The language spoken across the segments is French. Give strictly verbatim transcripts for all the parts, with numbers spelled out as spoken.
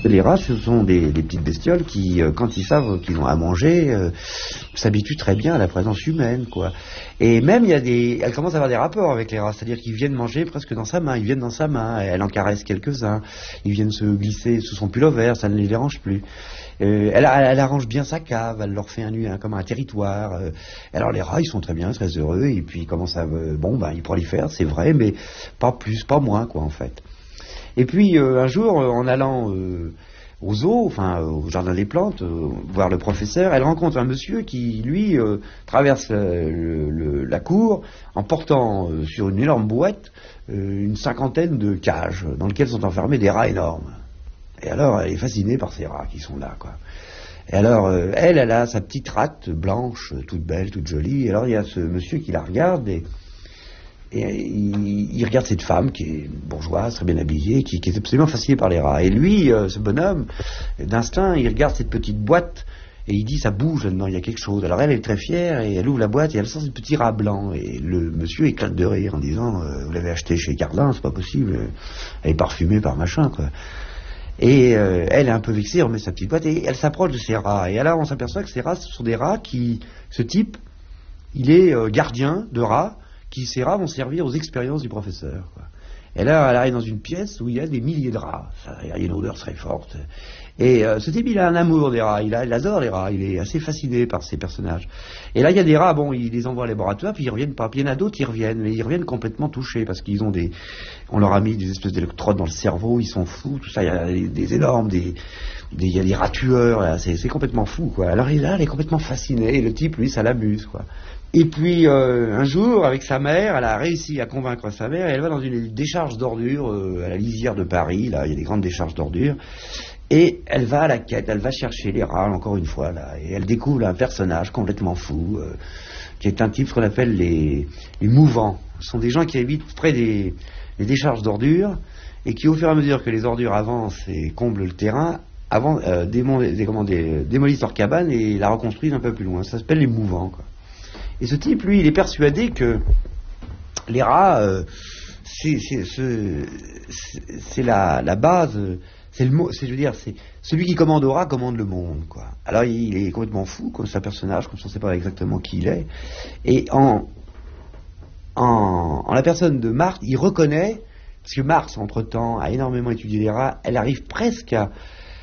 Les rats, ce sont des, des petites bestioles qui, euh, quand ils savent qu'ils ont à manger, euh, s'habituent très bien à la présence humaine, quoi. Et même, il y a des, elle commence à avoir des rapports avec les rats, c'est-à-dire qu'ils viennent manger presque dans sa main, ils viennent dans sa main, elle en caresse quelques-uns, ils viennent se glisser sous son pullover, ça ne les dérange plus. Euh, elle, elle, elle arrange bien sa cave, elle leur fait un, un, comme un territoire. Euh, alors les rats, ils sont très bien, très heureux, et puis ils commencent à, euh, bon, ben, ils prolifèrent, c'est vrai, mais pas plus, pas moins, quoi, en fait. Et puis euh, un jour, euh, en allant euh, au zoo, enfin au jardin des plantes, euh, voir le professeur, elle rencontre un monsieur qui, lui, euh, traverse euh, le, le, la cour en portant euh, sur une énorme boîte euh, une cinquantaine de cages dans lesquelles sont enfermés des rats énormes. Et alors, elle est fascinée par ces rats qui sont là, quoi. Et alors, euh, elle, elle a sa petite rate blanche, toute belle, toute jolie. Et alors, il y a ce monsieur qui la regarde et Et il, il regarde cette femme qui est bourgeoise, très bien habillée, qui, qui est absolument fascinée par les rats. Et lui, euh, ce bonhomme, d'instinct, il regarde cette petite boîte et il dit ça bouge là-dedans, il y a quelque chose. Alors elle, elle est très fière et elle ouvre la boîte et elle sent ce petit rat blanc. Et le monsieur éclate de rire en disant euh, vous l'avez acheté chez Cardin, c'est pas possible, elle est parfumée par machin, quoi. Et euh, elle est un peu vexée, elle remet sa petite boîte et elle s'approche de ces rats. Et alors on s'aperçoit que ces rats, ce sont des rats qui, ce type, il est euh, gardien de rats, qui ces rats vont servir aux expériences du professeur, quoi. Et là, elle arrive dans une pièce où il y a des milliers de rats. Ça, il y a une odeur très forte. Et euh, ce type, il a un amour des rats. Il, a, il adore les rats. Il est assez fasciné par ces personnages. Et là, il y a des rats, bon, il les envoie au laboratoire, puis ils reviennent pas. Puis il y en a d'autres qui reviennent, mais ils reviennent complètement touchés parce qu'ils ont des... On leur a mis des espèces d'électrodes dans le cerveau, ils sont fous, tout ça. Il y a des, des énormes, des... des il y a des rats tueurs, c'est, c'est complètement fou, quoi. Alors là, elle est complètement fascinée. Et le type, lui, ça l'amuse, quoi. Et puis euh, un jour, avec sa mère, elle a réussi à convaincre sa mère et elle va dans une décharge d'ordures euh, à la lisière de Paris, là, il y a des grandes décharges d'ordures, et elle va à la quête, elle va chercher les rats, encore une fois, là, et elle découvre un personnage complètement fou, euh, qui est un type qu'on appelle les, les mouvants. Ce sont des gens qui habitent près des, des décharges d'ordures, et qui, au fur et à mesure que les ordures avancent et comblent le terrain, avant, euh, démon, des, comment, des, démolissent leur cabane et la reconstruisent un peu plus loin. Ça s'appelle les mouvants, quoi. Et ce type, lui, il est persuadé que les rats, euh, c'est, c'est, c'est, c'est la, la base, c'est le mot, c'est, je veux dire, c'est celui qui commande au rat commande le monde, quoi. Alors il est complètement fou, comme c'est un personnage, comme ça on ne sait pas exactement qui il est. Et en, en, en la personne de Marthe, il reconnaît, parce que Marthe, entre-temps, a énormément étudié les rats, elle arrive presque à,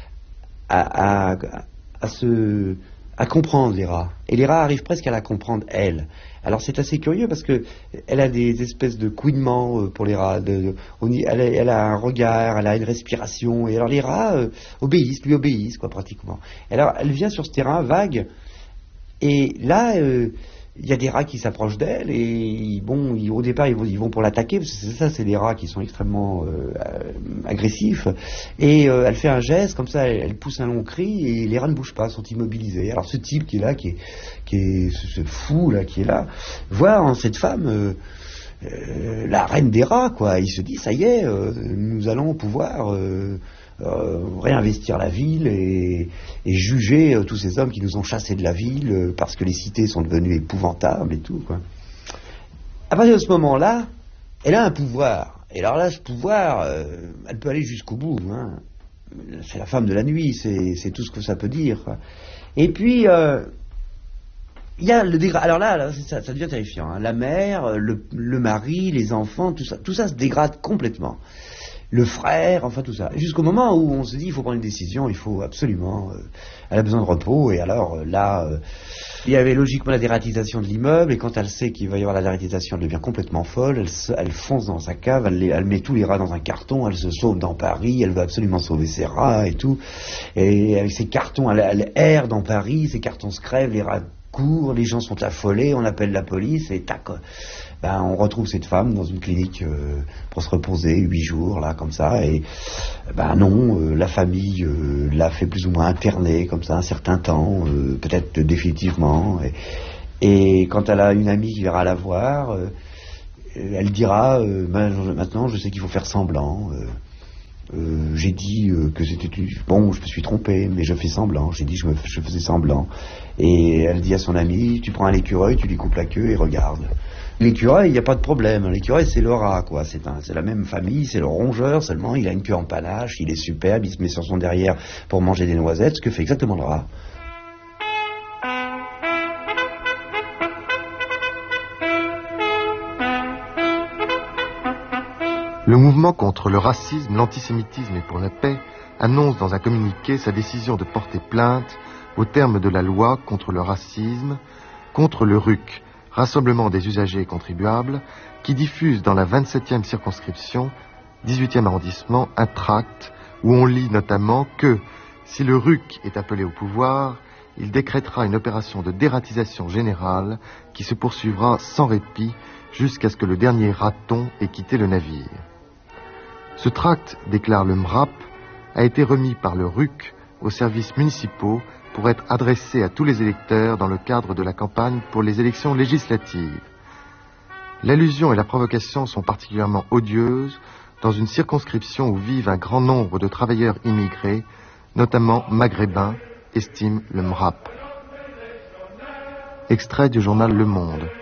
à, à, à se... à comprendre les rats. Et les rats arrivent presque à la comprendre, elle. Alors c'est assez curieux parce que elle a des espèces de couinements euh, pour les rats. De, de, on y, elle, a, elle a un regard, elle a une respiration. Et alors les rats euh, obéissent, lui obéissent, quoi, pratiquement. Et alors elle vient sur ce terrain vague. Et là, euh, il y a des rats qui s'approchent d'elle et bon, ils, au départ ils vont, ils vont pour l'attaquer parce que c'est ça, c'est des rats qui sont extrêmement euh, agressifs. Et euh, elle fait un geste comme ça, elle, elle pousse un long cri et les rats ne bougent pas, sont immobilisés. Alors ce type qui est là, qui est, qui est ce, ce fou là qui est là, voit en cette femme euh, euh, la reine des rats, quoi. Il se dit ça y est, euh, nous allons pouvoir euh, Euh, réinvestir la ville et, et juger euh, tous ces hommes qui nous ont chassés de la ville euh, parce que les cités sont devenues épouvantables et tout, quoi. À partir de ce moment-là, elle a un pouvoir. Et alors là, ce pouvoir, euh, elle peut aller jusqu'au bout, hein. C'est la femme de la nuit, c'est, c'est tout ce que ça peut dire, quoi. Et puis, euh, il y a le dégrade. Alors là, là ça, ça devient terrifiant, hein. La mère, le, le mari, les enfants, tout ça, tout ça se dégrade complètement. Le frère, enfin tout ça. Jusqu'au moment où on se dit il faut prendre une décision, il faut absolument... Euh, elle a besoin de repos, et alors euh, là, euh, il y avait logiquement la dératisation de l'immeuble, et quand elle sait qu'il va y avoir la dératisation, elle devient complètement folle, elle, se, elle fonce dans sa cave, elle, elle met tous les rats dans un carton, elle se sauve dans Paris, elle veut absolument sauver ses rats et tout, et avec ses cartons, elle, elle erre dans Paris, ses cartons se crèvent, les rats courent, les gens sont affolés, on appelle la police, et tac... Ben, on retrouve cette femme dans une clinique euh, pour se reposer huit jours là comme ça et ben non euh, la famille euh, l'a fait plus ou moins interner comme ça un certain temps euh, peut-être définitivement et, et quand elle a une amie qui ira la voir euh, elle dira euh, ben, maintenant je sais qu'il faut faire semblant euh, Euh, j'ai dit euh, que c'était... Bon, je me suis trompé, mais je fais semblant. J'ai dit je, me, je faisais semblant. Et elle dit à son ami, tu prends un écureuil, tu lui coupes la queue et regarde. L'écureuil, il n'y a pas de problème. L'écureuil, c'est le rat, quoi. C'est, un, c'est la même famille, c'est le rongeur, seulement il a une queue en panache, il est superbe, il se met sur son derrière pour manger des noisettes, ce que fait exactement le rat. Le mouvement contre le racisme, l'antisémitisme et pour la paix annonce dans un communiqué sa décision de porter plainte au terme de la loi contre le racisme, contre le R U C, Rassemblement des usagers et contribuables, qui diffuse dans la vingt-septième circonscription, dix-huitième arrondissement, un tract où on lit notamment que, si le R U C est appelé au pouvoir, il décrétera une opération de dératisation générale qui se poursuivra sans répit jusqu'à ce que le dernier raton ait quitté le navire. Ce tract, déclare le M R A P, a été remis par le R U C aux services municipaux pour être adressé à tous les électeurs dans le cadre de la campagne pour les élections législatives. L'allusion et la provocation sont particulièrement odieuses dans une circonscription où vivent un grand nombre de travailleurs immigrés, notamment maghrébins, estime le M R A P. Extrait du journal Le Monde.